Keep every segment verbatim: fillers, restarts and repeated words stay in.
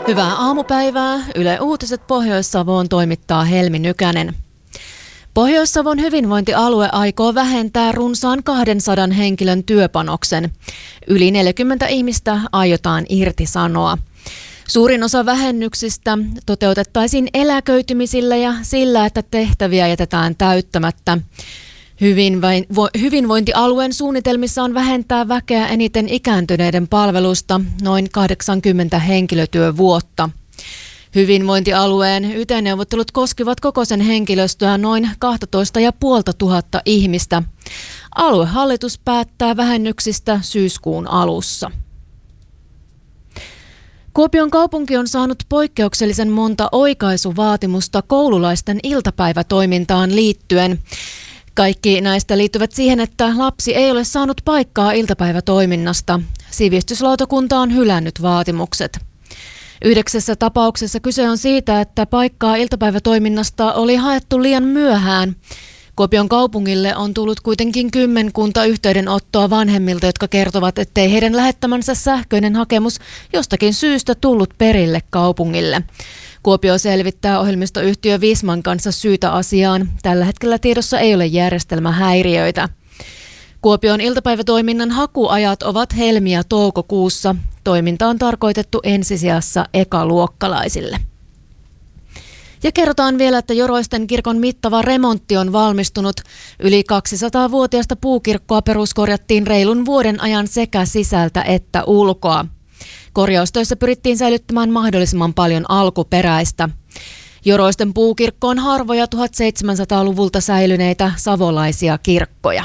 Hyvää aamupäivää. Yle Uutiset Pohjois-Savoon toimittaa Helmi Nykänen. Pohjois-Savon hyvinvointialue aikoo vähentää runsaan kahdensadan henkilön työpanoksen. Yli neljäkymmentä ihmistä aiotaan irtisanoa. Suurin osa vähennyksistä toteutettaisiin eläköitymisillä ja sillä, että tehtäviä jätetään täyttämättä. Hyvinvointialueen suunnitelmissa on vähentää väkeä eniten ikääntyneiden palvelusta noin kahdeksankymmentä henkilötyövuotta. Hyvinvointialueen Y T-neuvottelut koskivat koko sen henkilöstöä noin kaksitoista tuhatta viisisataa ihmistä. Aluehallitus päättää vähennyksistä syyskuun alussa. Kuopion kaupunki on saanut poikkeuksellisen monta oikaisuvaatimusta koululaisten iltapäivätoimintaan liittyen. Kaikki näistä liittyvät siihen, että lapsi ei ole saanut paikkaa iltapäivätoiminnasta. Sivistyslautakunta on hylännyt vaatimukset. Yhdeksässä tapauksessa kyse on siitä, että paikkaa iltapäivätoiminnasta oli haettu liian myöhään. Kuopion kaupungille on tullut kuitenkin kymmenkunta yhteydenottoa vanhemmilta, jotka kertovat, ettei heidän lähettämänsä sähköinen hakemus jostakin syystä tullut perille kaupungille. Kuopio selvittää ohjelmistoyhtiö Visman kanssa syytä asiaan. Tällä hetkellä tiedossa ei ole järjestelmähäiriöitä. Kuopion iltapäivätoiminnan hakuajat ovat helmi- ja toukokuussa. Toiminta on tarkoitettu ensisijassa ekaluokkalaisille. Ja kerrotaan vielä, että Joroisten kirkon mittava remontti on valmistunut. Yli kaksisataavuotiaasta puukirkkoa peruskorjattiin reilun vuoden ajan sekä sisältä että ulkoa. Korjaustöissä pyrittiin säilyttämään mahdollisimman paljon alkuperäistä. Joroisten puukirkko on harvoja tuhatseitsemänsataaluvulta säilyneitä savolaisia kirkkoja.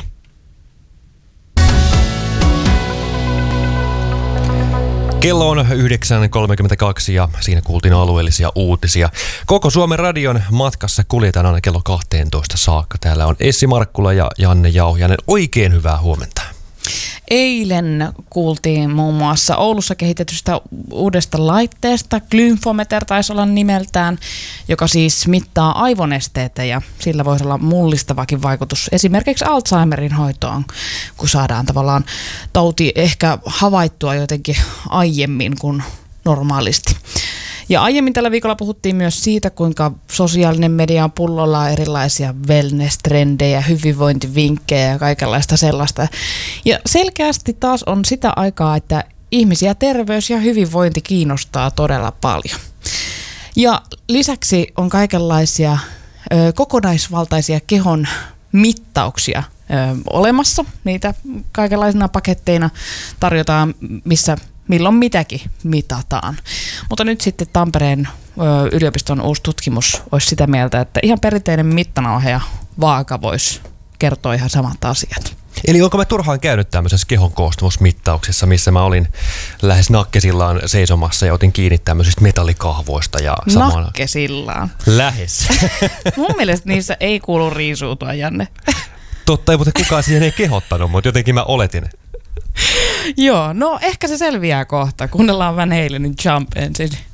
Kello on yhdeksän kolmekymmentäkaksi ja siinä kuultiin alueellisia uutisia. Koko Suomen radion matkassa kuljetaan aina kello kaksitoista saakka. Täällä on Essi Markkula ja Janne Jauhiainen. Oikein hyvää huomenta. Eilen kuultiin muun muassa Oulussa kehitetystä uudesta laitteesta, Glymfometer taisi olla nimeltään, joka siis mittaa aivonesteitä ja sillä voisi olla mullistavakin vaikutus esimerkiksi Alzheimerin hoitoon, kun saadaan tavallaan tauti ehkä havaittua jotenkin aiemmin kuin normaalisti. Ja aiemmin tällä viikolla puhuttiin myös siitä, kuinka sosiaalinen media on pullolla erilaisia wellness-trendejä, hyvinvointivinkkejä ja kaikenlaista sellaista. Ja selkeästi taas on sitä aikaa, että ihmisiä terveys ja hyvinvointi kiinnostaa todella paljon. Ja lisäksi on kaikenlaisia ö, kokonaisvaltaisia kehon mittauksia ö, olemassa. Niitä kaikenlaisina paketteina tarjotaan, missä milloin mitäkin mitataan. Mutta nyt sitten Tampereen ö, yliopiston uusi tutkimus olisi sitä mieltä, että ihan perinteinen mittanauhe ja vaaka voisi kertoa ihan samat asiat. Eli onko mä turhaan käynyt tämmöisessä kehon koostumusmittauksessa, missä mä olin lähes nakkesillaan seisomassa ja otin kiinni tämmöisistä metallikahvoista. Ja samana... Nakkesillaan? Lähes. Mun mielestä niissä ei kuulu riisuutua, Janne. Totta, mutta kukaan siihen ei kehottanut, mutta jotenkin mä oletin. Joo, no ehkä se selviää kohta. Kuunnellaan Van Halenin Jump ensin.